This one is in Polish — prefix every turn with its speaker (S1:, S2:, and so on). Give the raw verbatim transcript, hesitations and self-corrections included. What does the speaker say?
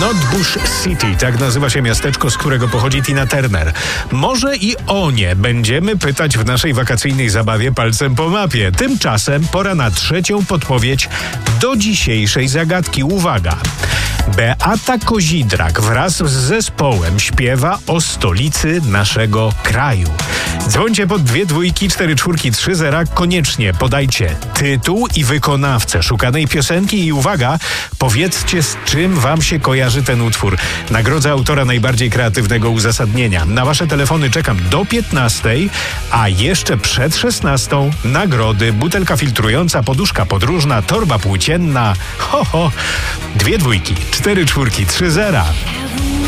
S1: Notbush City, tak nazywa się miasteczko, z którego pochodzi Tina Turner. Może i o nie będziemy pytać w naszej wakacyjnej zabawie palcem po mapie. Tymczasem pora na trzecią podpowiedź do dzisiejszej zagadki. Uwaga! Beata Kozidrak wraz z zespołem śpiewa o stolicy naszego kraju. Dzwońcie pod dwie dwójki, cztery czwórki, trzy zera. Koniecznie podajcie tytuł i wykonawcę szukanej piosenki i uwaga, powiedzcie, z czym wam się kojarzy ten utwór. Nagrodzę autora najbardziej kreatywnego uzasadnienia. Na wasze telefony czekam do piętnastej, a jeszcze przed szesnastą nagrody: butelka filtrująca, poduszka podróżna, torba płócienna. Ho, ho. Dwie dwójki, cztery czwórki, trzy zera.